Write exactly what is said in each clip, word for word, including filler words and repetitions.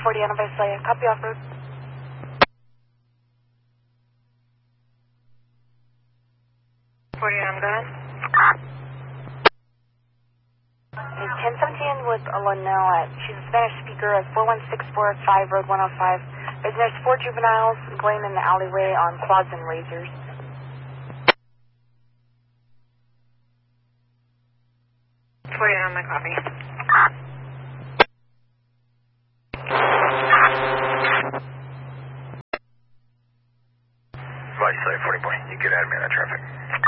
forty on Visalia. Copy off-road. forty on, go ahead. ten seventeen with Lynette. She's a Spanish speaker at four one six four five Road one oh five. There's four juveniles going in the alleyway on quads and razors. forty on my copy. Visalia forty point, you get out of me on that traffic.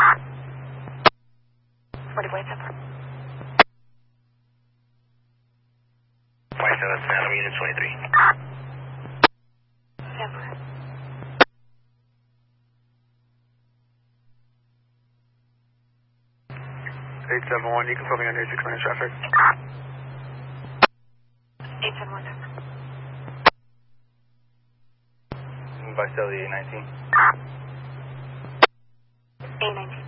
forty point seven. Visalia, Phantom Unit twenty-three. Denver. eight seven one, you can put me on your six minute traffic. eight seven one Denver. Visalia eight nineteen. eight nineteen.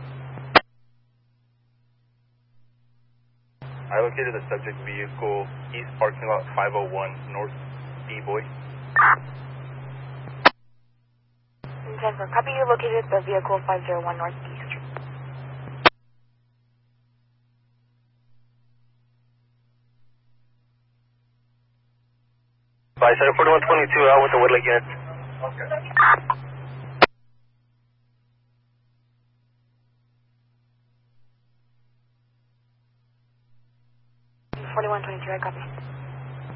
I located the subject vehicle east parking lot five oh one North D-Boy. Denver. Copy, you located the vehicle five oh one North D Street. Visalia forty-one twenty-two out with the Woodlake unit. Okay. forty-one twenty-two, I copy.